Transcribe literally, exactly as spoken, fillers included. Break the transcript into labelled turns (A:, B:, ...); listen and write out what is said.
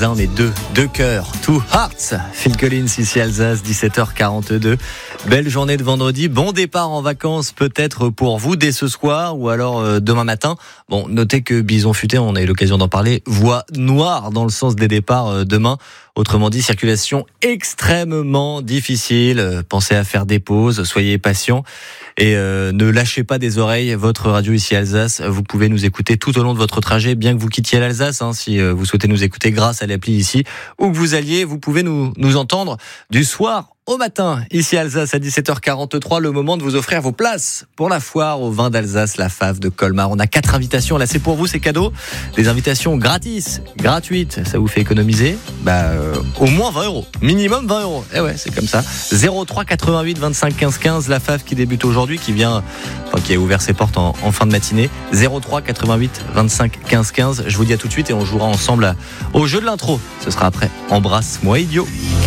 A: pas un mais deux, deux cœurs, two hearts. Phil Collins ici Alsace, dix-sept heures quarante-deux. Belle journée de vendredi, bon départ en vacances peut-être pour vous dès ce soir ou alors euh, demain matin. Bon, notez que Bison Futé, on a eu l'occasion d'en parler, voie noire dans le sens des départs euh, demain. Autrement dit, circulation extrêmement difficile. Pensez à faire des pauses, soyez patients et euh, ne lâchez pas des oreilles. Votre radio ici Alsace, vous pouvez nous écouter tout au long de votre trajet, bien que vous quittiez l'Alsace. Hein, si euh, vous souhaitez nous écouter grâce à l'appli ici, où que vous alliez, vous pouvez nous, nous entendre du soir au matin, ici Alsace à dix-sept heures quarante-trois, le moment de vous offrir vos places pour la foire au vin d'Alsace, la Fave de Colmar. On a quatre invitations, là c'est pour vous, c'est cadeau. Des invitations gratis, gratuites, ça vous fait économiser bah, euh, au moins vingt euros, minimum vingt euros. Eh ouais, c'est comme ça. zéro trois quatre-vingt-huit vingt-cinq quinze quinze, la Fave qui débute aujourd'hui, qui vient, enfin, qui a ouvert ses portes en, en fin de matinée. zéro trois quatre-vingt-huit vingt-cinq quinze quinze. Je vous dis à tout de suite et on jouera ensemble au jeu de l'intro. Ce sera après Embrasse-moi idiot.